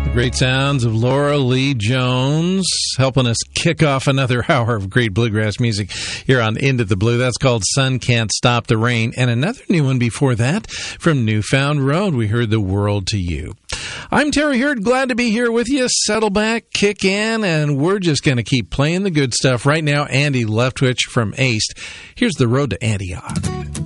Great sounds of Laura Lee Jones helping us kick off another hour of great bluegrass music here on Into the Blue. That's called Sun Can't Stop the Rain. And another new one before that from Newfound Road. We heard The World to You. I'm Terry Hurd. Glad to be here with you. Settle back, kick in, and we're just going to keep playing the good stuff. Right now, Andy Leftwich from Ace. Here's The Road to Antioch.